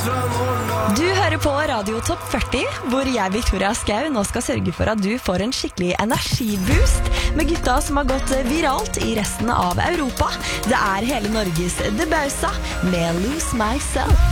Du hører på Radio Topp 40, hvor jeg, Victoria Skau, nå skal sørge for at du får en skikkelig energiboost med gutta som har gått viralt i resten av Europa. Det er hele Norges The Bausa med Lose Myself.